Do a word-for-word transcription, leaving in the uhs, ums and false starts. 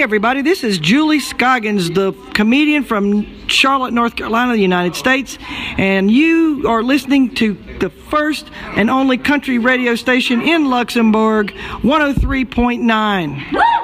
Hey everybody, this is Julie Scoggins, the comedian from Charlotte, North Carolina, the United States, and you are listening to the first and only country radio station in Luxembourg, one oh three point nine.